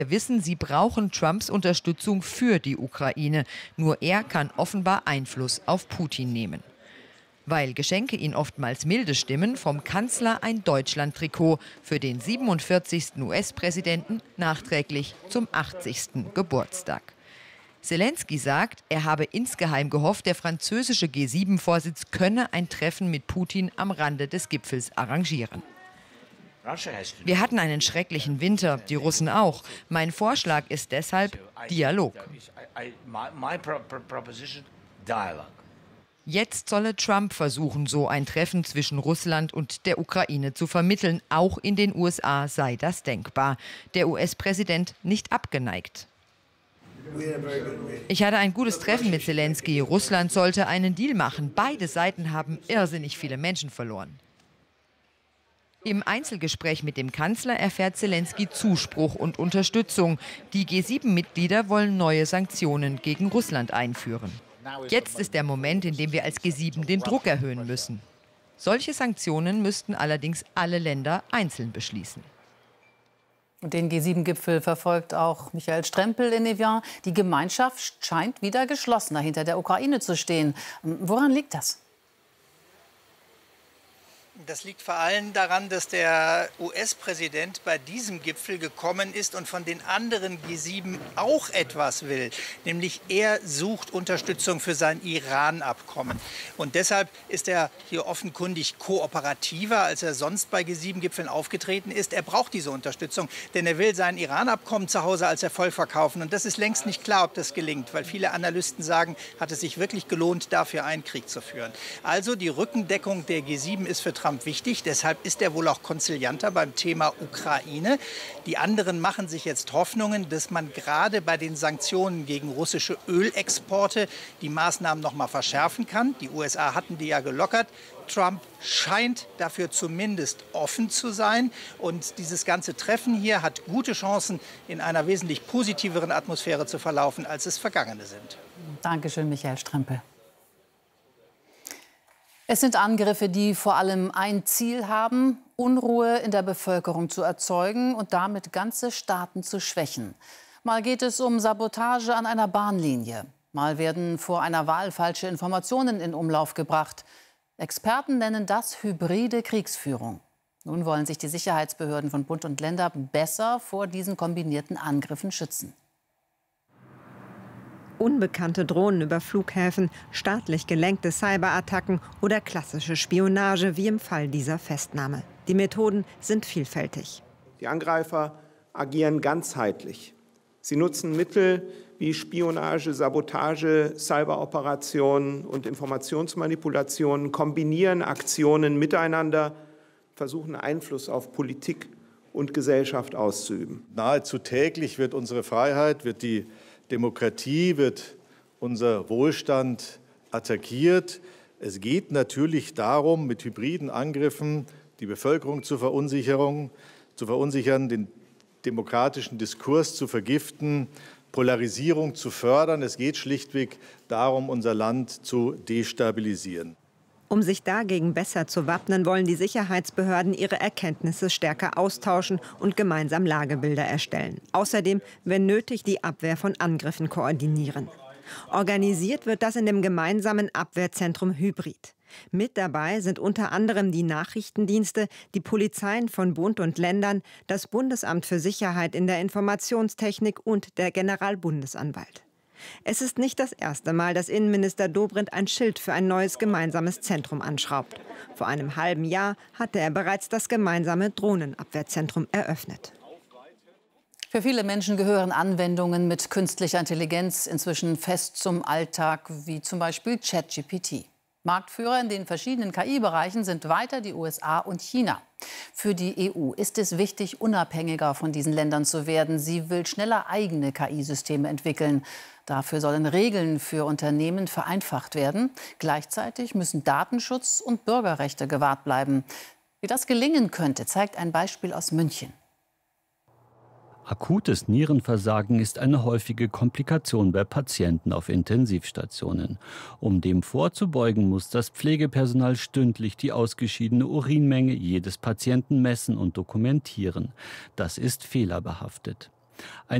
wissen, sie brauchen Trumps Unterstützung für die Ukraine. Nur er kann offenbar Einfluss auf Putin nehmen. Weil Geschenke ihn oftmals milde stimmen, vom Kanzler ein Deutschland-Trikot für den 47. US-Präsidenten nachträglich zum 80. Geburtstag. Zelensky sagt, er habe insgeheim gehofft, der französische G7-Vorsitz könne ein Treffen mit Putin am Rande des Gipfels arrangieren. Wir hatten einen schrecklichen Winter, die Russen auch. Mein Vorschlag ist deshalb Dialog. Jetzt solle Trump versuchen, so ein Treffen zwischen Russland und der Ukraine zu vermitteln. Auch in den USA sei das denkbar. Der US-Präsident nicht abgeneigt. Ich hatte ein gutes Treffen mit Zelensky. Russland sollte einen Deal machen. Beide Seiten haben irrsinnig viele Menschen verloren. Im Einzelgespräch mit dem Kanzler erfährt Zelensky Zuspruch und Unterstützung. Die G7-Mitglieder wollen neue Sanktionen gegen Russland einführen. Jetzt ist der Moment, in dem wir als G7 den Druck erhöhen müssen. Solche Sanktionen müssten allerdings alle Länder einzeln beschließen. Und den G7-Gipfel verfolgt auch Michael Strempel in Evian. Die Gemeinschaft scheint wieder geschlossener hinter der Ukraine zu stehen. Woran liegt das? Das liegt vor allem daran, dass der US-Präsident bei diesem Gipfel gekommen ist und von den anderen G7 auch etwas will. Nämlich er sucht Unterstützung für sein Iran-Abkommen. Und deshalb ist er hier offenkundig kooperativer, als er sonst bei G7-Gipfeln aufgetreten ist. Er braucht diese Unterstützung, denn er will sein Iran-Abkommen zu Hause als Erfolg verkaufen. Und das ist längst nicht klar, ob das gelingt, weil viele Analysten sagen, hat es sich wirklich gelohnt, dafür einen Krieg zu führen. Also die Rückendeckung der G7 ist für Trump wichtig. Deshalb ist er wohl auch konzilianter beim Thema Ukraine. Die anderen machen sich jetzt Hoffnungen, dass man gerade bei den Sanktionen gegen russische Ölexporte die Maßnahmen noch mal verschärfen kann. Die USA hatten die ja gelockert. Trump scheint dafür zumindest offen zu sein. Und dieses ganze Treffen hier hat gute Chancen, in einer wesentlich positiveren Atmosphäre zu verlaufen, als es vergangene sind. Dankeschön, Michael Strempel. Es sind Angriffe, die vor allem ein Ziel haben, Unruhe in der Bevölkerung zu erzeugen und damit ganze Staaten zu schwächen. Mal geht es um Sabotage an einer Bahnlinie. Mal werden vor einer Wahl falsche Informationen in Umlauf gebracht. Experten nennen das hybride Kriegsführung. Nun wollen sich die Sicherheitsbehörden von Bund und Länder besser vor diesen kombinierten Angriffen schützen. Unbekannte Drohnen über Flughäfen, staatlich gelenkte Cyberattacken oder klassische Spionage wie im Fall dieser Festnahme. Die Methoden sind vielfältig. Die Angreifer agieren ganzheitlich. Sie nutzen Mittel wie Spionage, Sabotage, Cyberoperationen und Informationsmanipulationen, kombinieren Aktionen miteinander, versuchen Einfluss auf Politik und Gesellschaft auszuüben. Nahezu täglich wird unsere Freiheit, wird die Demokratie, wird unser Wohlstand attackiert. Es geht natürlich darum, mit hybriden Angriffen die Bevölkerung zu verunsichern, den demokratischen Diskurs zu vergiften, Polarisierung zu fördern. Es geht schlichtweg darum, unser Land zu destabilisieren. Um sich dagegen besser zu wappnen, wollen die Sicherheitsbehörden ihre Erkenntnisse stärker austauschen und gemeinsam Lagebilder erstellen. Außerdem, wenn nötig, die Abwehr von Angriffen koordinieren. Organisiert wird das in dem gemeinsamen Abwehrzentrum Hybrid. Mit dabei sind unter anderem die Nachrichtendienste, die Polizeien von Bund und Ländern, das Bundesamt für Sicherheit in der Informationstechnik und der Generalbundesanwalt. Es ist nicht das erste Mal, dass Innenminister Dobrindt ein Schild für ein neues gemeinsames Zentrum anschraubt. Vor einem halben Jahr hatte er bereits das gemeinsame Drohnenabwehrzentrum eröffnet. Für viele Menschen gehören Anwendungen mit künstlicher Intelligenz inzwischen fest zum Alltag, wie zum Beispiel ChatGPT. Marktführer in den verschiedenen KI-Bereichen sind weiter die USA und China. Für die EU ist es wichtig, unabhängiger von diesen Ländern zu werden. Sie will schneller eigene KI-Systeme entwickeln. Dafür sollen Regeln für Unternehmen vereinfacht werden. Gleichzeitig müssen Datenschutz und Bürgerrechte gewahrt bleiben. Wie das gelingen könnte, zeigt ein Beispiel aus München. Akutes Nierenversagen ist eine häufige Komplikation bei Patienten auf Intensivstationen. Um dem vorzubeugen, muss das Pflegepersonal stündlich die ausgeschiedene Urinmenge jedes Patienten messen und dokumentieren. Das ist fehlerbehaftet. Ein